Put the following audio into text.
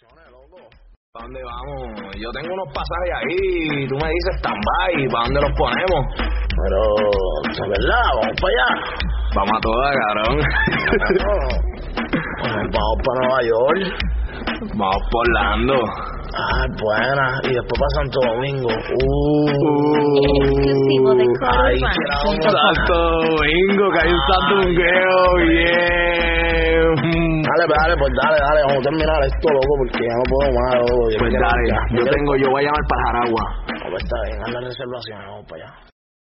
¿Para dónde vamos? Yo tengo unos pasajes ahí, tú me dices stand-by, ¿para dónde los ponemos? Pero, ¿es verdad? ¿Vamos para allá? Vamos a todas, cabrón. Vamos para Nueva York. Vamos por Orlando. Ah, buena. Y después para Santo Domingo. Exclusivo de Ay, Santo Domingo, que hay un Santo Domingo, bien. Dale, vamos a terminar esto, loco, porque ya no puedo más, loco. Pues dale, yo voy a llamar para Jaragua. Pues está bien, anda en reservación, vamos para allá.